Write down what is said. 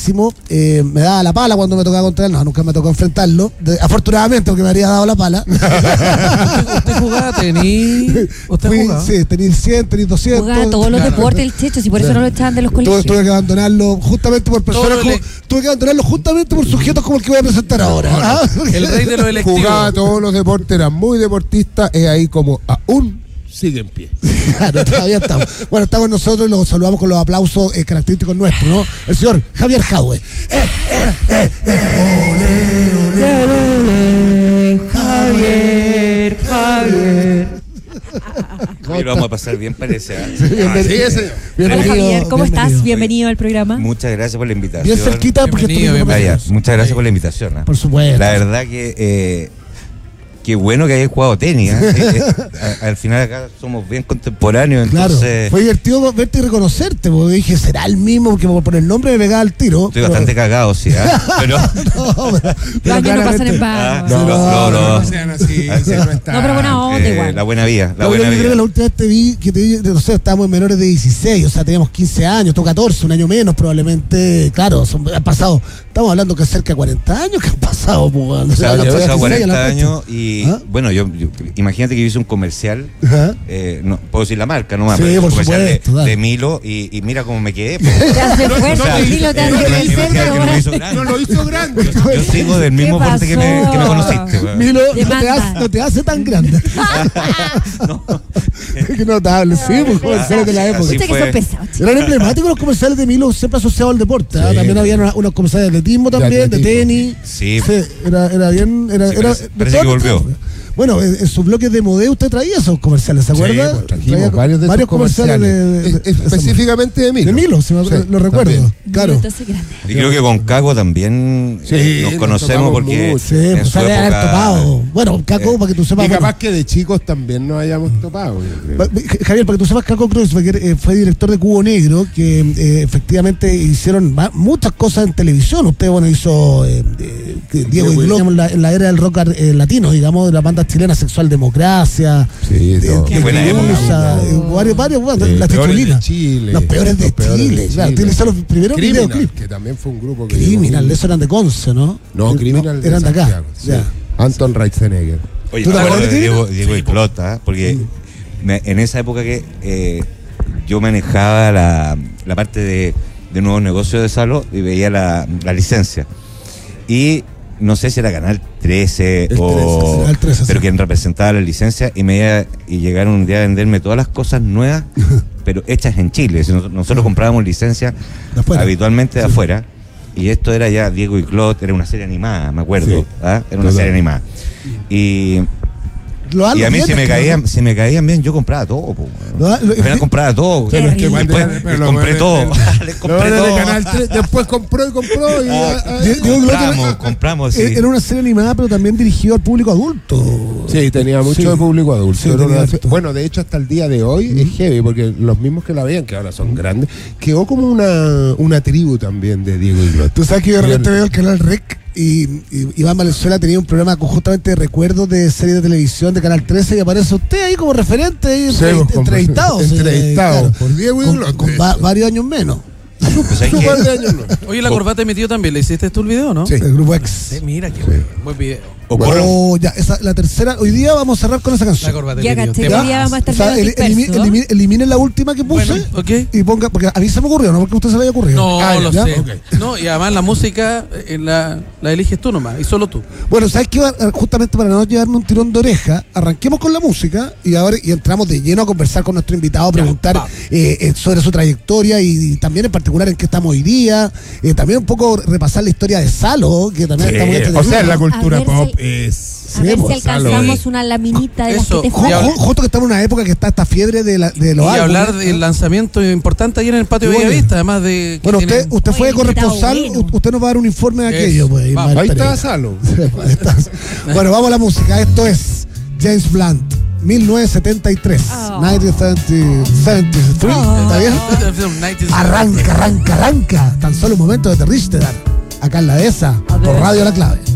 pésimo. Me daba la pala cuando me tocaba contra él. No, nunca me tocó enfrentarlo. Afortunadamente, porque me habría dado la pala. ¿Usted jugaba tenis? ¿Usted jugaba? Sí, tenis 100, tenis 200. Jugaba todos los deportes el Checho, si por eso no lo echaban de los colegios. Tuve que abandonarlo justamente por personas tuve que abandonarlo justamente por sujetos como el que voy a presentar ahora. El rey de los electivos. Jugaba todos los deportes, era muy deportista, es ahí como aún sigue en pie. Claro, todavía estamos. Bueno, estamos nosotros y los saludamos con los aplausos característicos nuestros, ¿no? El señor Javier Jadwe. Javier. Hoy lo vamos a pasar bien, parece. Hola Javier, ¿cómo estás? Bienvenido al programa. Muchas gracias por la invitación. Bien cerquita porque muchas gracias por la invitación. Por supuesto. La verdad que qué bueno que hayas jugado tenis. Al final acá somos bien contemporáneos. Entonces... Claro, fue divertido verte y reconocerte, porque dije, será el mismo, porque por el nombre me pegaba al tiro. Estoy bastante cagado, sí. Pero... Los años no pasan en vano. No sean así. No, pero buena onda igual. La buena vida. Yo creo que la última vez te vi, no sé, estábamos en menores de 16, o sea, teníamos 15 años, tú 14, un año menos probablemente. Claro, han pasado, estamos hablando que cerca de 40 años que han pasado. Han pasado 40 años y... Bueno, yo imagínate que yo hice un comercial, no puedo decir la marca, no más, sí, pero un comercial supuesto, de Milo y mira cómo me quedé. Te hace fuerza, Milo te hace crecer. No lo hizo grande. Yo sigo del mismo porte que me conociste. Milo no te hace tan grande. Qué notable, sí, pues comerciales de la época. Usted que son pesados. Eran emblemáticos los comerciales de Milo, siempre asociados al deporte. Sí. También había unos comerciales de atletismo también, de tenis. Sí. Era bien. Parece que volvió. Bueno, en sus bloques de modelo usted traía esos comerciales, ¿se acuerda? Sí, pues, trajimos varios comerciales específicamente de Milo. De Milo, si lo recuerdo. También. Claro. Y creo que con Caco también nos conocemos porque en su época... haber topado. Bueno, Caco, para que tú sepas... Y capaz que de chicos también nos hayamos topado. Javier, para que tú sepas, Caco Kreuzberger fue director de Cubo Negro, que efectivamente hicieron muchas cosas en televisión. Usted, bueno, hizo Diego y Glot en la era del rock latino, digamos, de la banda chilena Sexual Democracia, qué buena época, varios, la Chilina, los peores de Chile, claro, tiene que ser los primeros videoclips, que también fue un grupo que Criminal, esos eran de Conce, ¿no? No, Criminal eran de acá, sí. Anton Reitzenegger. Oye, ¿tú te acuerdas de Diego y Clota? Porque en esa época que yo manejaba la parte de nuevos negocios de Salo y veía la licencia y no sé si era Canal 13 o... Canal 13, pero quien representaba la licencia y llegaron un día a venderme todas las cosas nuevas, pero hechas en Chile. Nosotros comprábamos licencia habitualmente de afuera, y esto era ya Diego y Claude, era una serie animada, me acuerdo. Era una serie animada. Y a mí si me caían bien, yo compraba todo. Compraba todo. Compré todo. Después compró. Compramos. Sí. Era una serie animada, pero también dirigido al público adulto. Sí, tenía mucho de público adulto. Sí, bueno, de hecho, hasta el día de hoy es heavy, porque los mismos que la veían, que ahora son grandes, quedó como una tribu también de Diego y Glot. Tú sabes que yo de repente veo el canal REC. Y Iván Valenzuela tenía un programa justamente de recuerdos de series de televisión de Canal 13 y aparece usted ahí como referente, ahí entrevistado por Diego y Glot. Con varios años menos. Oye, la corbata de mi tío también, ¿le hiciste tú el video, no? Sí, el grupo X. Mira, qué buen video. Ya, la tercera, hoy día vamos a cerrar con esa canción. La corbata ya de mi caché, tío. hoy día vamos a estar eliminen la última que puse, bueno, okay. y ponga, porque a mí se me ocurrió, no porque a usted se le haya ocurrido. No, lo sé. Okay. No, y además la música la eliges tú nomás, y solo tú. Bueno, ¿sabes qué? Justamente para no llevarme un tirón de oreja, arranquemos con la música y ahora entramos de lleno a conversar con nuestro invitado, a preguntar sobre su trayectoria y también en particular en qué estamos hoy día, también un poco repasar la historia de Salo, que también está muy o sea, la cultura pop es... A ver si alcanzamos una laminita de eso, las que te justo que estamos en una época que está esta fiebre de los álbumes. Y hablar del lanzamiento importante ayer en el patio de Bellavista, además de... Bueno, usted fue corresponsal, usted nos va a dar un informe de aquello. Pues, ahí está Salo. Bueno, vamos a la música. Esto es James Blunt, 1973. 1973. ¿Está bien? Arranca. Tan solo un momento de Terrister. Acá en la ESA, por Radio La Clave.